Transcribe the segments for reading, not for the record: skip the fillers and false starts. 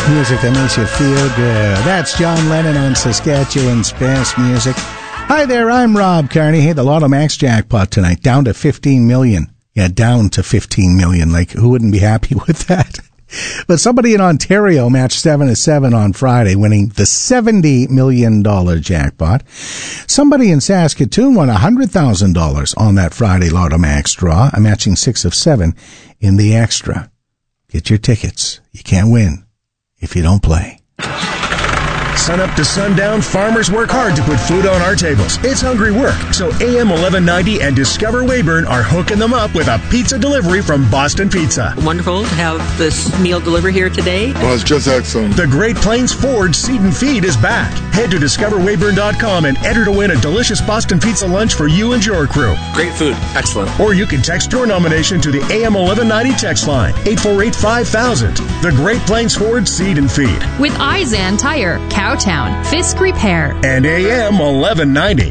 Music that makes you feel good. That's John Lennon on Saskatchewan's best music. Hi there, I'm Rob Carney. Hey, the Lotto Max jackpot tonight, down to 15 million. Yeah, down to 15 million. Like, who wouldn't be happy with that? But somebody in Ontario matched 7-7 on Friday, winning the $70 million jackpot. Somebody in Saskatoon won $100,000 on that Friday Lotto Max draw, a matching 6 of 7 in the extra. Get your tickets. You can't win if you don't play. Sun up to sundown, farmers work hard to put food on our tables. It's hungry work, so AM 1190 and Discover Weyburn are hooking them up with a pizza delivery from Boston Pizza. Wonderful to have this meal delivered here today. Well, it's just excellent. The Great Plains Ford Seed and Feed is back. Head to discoverweyburn.com and enter to win a delicious Boston Pizza lunch for you and your crew. Great food. Excellent. Or you can text your nomination to the AM 1190 text line, 848-5000. The Great Plains Ford Seed and Feed. With Izan Tire, Cowtown, Fisk Repair, and AM 1190.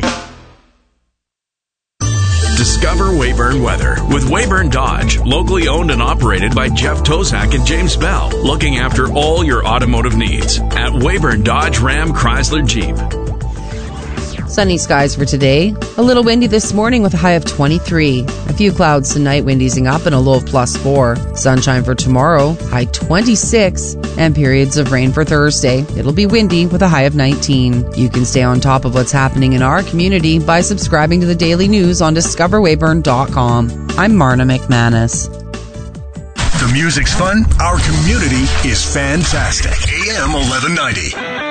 Discover Weyburn Weather with Weyburn Dodge, locally owned and operated by Jeff Tozak and James Bell, looking after all your automotive needs at Weyburn Dodge Ram Chrysler Jeep. Sunny skies for today. A little windy this morning with a high of 23. A few clouds tonight, wind easing up and a low of +4. Sunshine for tomorrow, high 26. And periods of rain for Thursday. It'll be windy with a high of 19. You can stay on top of what's happening in our community by subscribing to the daily news on discoverweyburn.com. I'm Marna McManus. The music's fun. Our community is fantastic. AM 1190.